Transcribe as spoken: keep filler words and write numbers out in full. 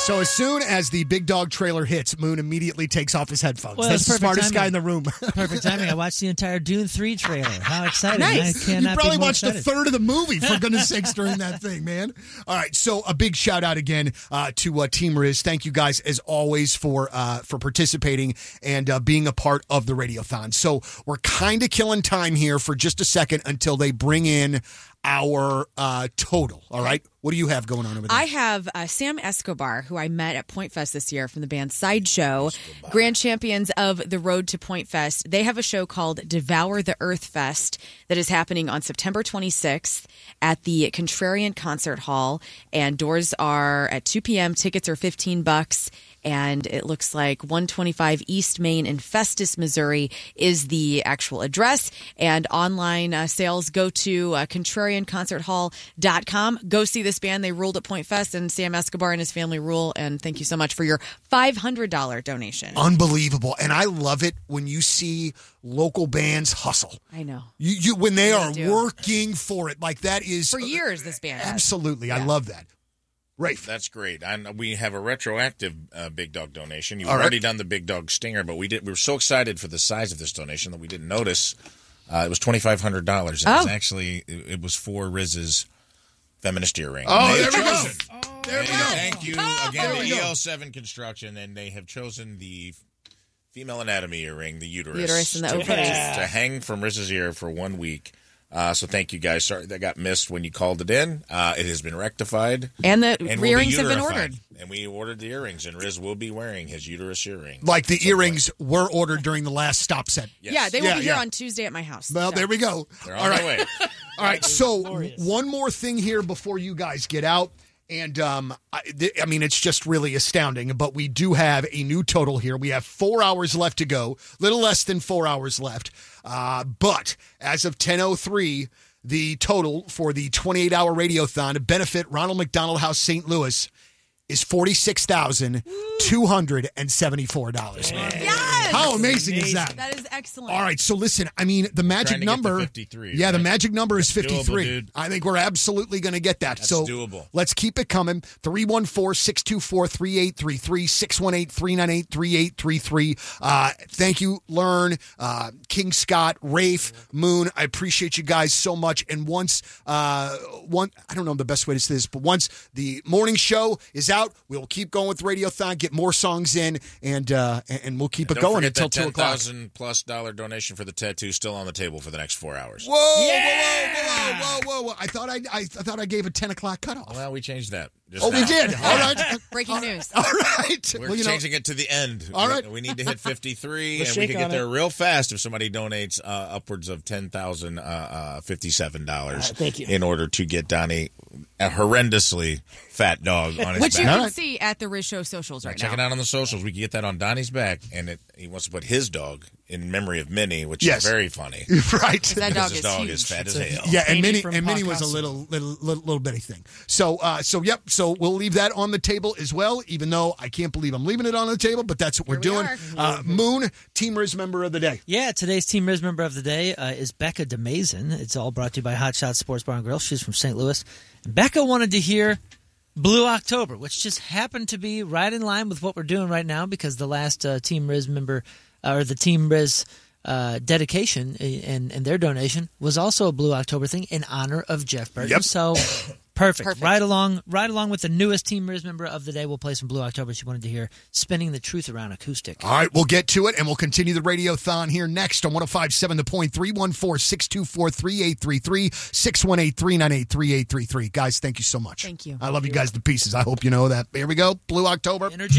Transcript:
So as soon as the Big Dog trailer hits, Moon immediately takes off his headphones. Well, That's the perfect smartest timing. guy in the room. Perfect timing. I watched the entire Dune three trailer. How exciting. Nice. I cannot You probably be more watched excited. a third of the movie, for goodness sakes, during that thing, man. All right, so a big shout out again uh, to uh, Team Riz. Thank you guys, as always, for uh, for participating and uh, being a part of the Radiothon. So we're kind of killing time here for just a second until they bring in our uh, total, all right? What do you have going on over there? I have uh, Sam Escobar, who I met at Point Fest this year from the band Sideshow, Escobar. Grand champions of the Road to Point Fest. They have a show called Devour the Earth Fest that is happening on September twenty-sixth at the Contrarian Concert Hall, and doors are at two p.m. Tickets are fifteen bucks. And it looks like one twenty-five East Main in Festus, Missouri is the actual address. And online uh, sales, go to uh, contrarian concert hall dot com. Go see this band. They ruled at Point Fest, and Sam Escobar and his family rule. And thank you so much for your five hundred dollars donation. Unbelievable. And I love it when you see local bands hustle. I know. You, you When they I are do. working for it. Like that is... For years, this band has. Absolutely. Yeah. I love that. Rafe. That's great. And we have a retroactive uh, Big Dog donation. You've All right. already done the Big Dog stinger, but we did. We were so excited for the size of this donation that we didn't notice. Uh, it was twenty-five hundred dollars. It Oh. was actually it, it was for Riz's feminist earring. Oh, They there have we go. chosen- There we and go. Thank you Oh, again there to we E go. L seven Construction, and they have chosen the female anatomy earring, the uterus, Uterus and the to, ovaries. to hang from Riz's ear for one week. Uh, so thank you guys. Sorry that got missed when you called it in. Uh, it has been rectified. And the And will be earrings have been uterified. ordered. And we ordered the earrings, and Riz will be wearing his uterus earring. Like the earrings were ordered during the last stop set. Yes. Yeah, they will Yeah, be here yeah. on Tuesday at my house. Well, So. there we go. They're All on right. their way. All right, so one more thing here before you guys get out. And, um, I, th- I mean, it's just really astounding, but we do have a new total here. We have four hours left to go, little less than four hours left. Uh, but as of ten oh three, the total for the twenty-eight hour Radiothon to benefit Ronald McDonald House Saint Louis is forty-six thousand two hundred seventy-four dollars. Yes! How amazing, is that? That is excellent. All right, so listen, I mean, the magic Trying to get to number. fifty-three, yeah, the right? magic number is That's doable, fifty-three. dude. I think we're absolutely going to get that. That's so doable. let's keep it coming. three one four, six two four, three eight three three, six one eight, three nine eight, three eight three three. Uh, thank you, Learn, uh, King Scott, Rafe, Moon. I appreciate you guys so much. And once, uh, one, I don't know the best way to say this, but once the morning show is out, we'll keep going with Radiothon, get more songs in, and uh, and we'll keep it Don't going forget until that two ten o'clock. thousand plus dollar donation for the tattoo still on the table for the next four hours. Whoa, whoa, whoa, whoa, whoa, whoa! I thought I, I, I thought I gave a ten o'clock cutoff. Well, we changed that. Just Oh, now. we did. All right. Breaking news. All right. We're Well, you know, changing it to the end. All right. We need to hit fifty-three, Let's and we shake can get on there it. real fast if somebody donates uh, upwards of ten thousand uh, uh, fifty-seven dollars. Uh, thank you. In order to get Donnie a horrendously fat dog on his Which you back. can right. see at the Riz Show socials right Check now. it out on the socials. We can get that on Donnie's back, and it, he wants to put his dog in memory of Minnie, which Yes. is very funny. right. That Because dog his is dog huge. is fat as It's a- hell. Yeah, and Amy Minnie from and Minnie was a Podcast. little, little, little, little bitty thing. So, uh, so yep. So we'll leave that on the table as well. Even though I can't believe I'm leaving it on the table, but that's what we're Here we doing. are. Uh, Moon, Team Riz member of the day. Yeah, today's Team Riz member of the day uh, is Becca DeMazen. It's all brought to you by Hot Shots Sports Bar and Grill. She's from Saint Louis. And Becca wanted to hear Blue October, which just happened to be right in line with what we're doing right now because the last uh, Team Riz member, uh, or the Team Riz uh, dedication and, and their donation was also a Blue October thing in honor of Jeff Burton. Yep. So perfect. Perfect. Right along right along with the newest Team Riz member of the day. We'll play some Blue October. She wanted to hear Spinning the Truth Around acoustic. All right, we'll get to it, and we'll continue the Radiothon here next on one oh five point seven The Point, three one four, six two four, three eight three three, six one eight, three nine eight, three eight three three. Guys, thank you so much. Thank you. I love you guys to pieces. I hope you know that. Here we go, Blue October. Energy.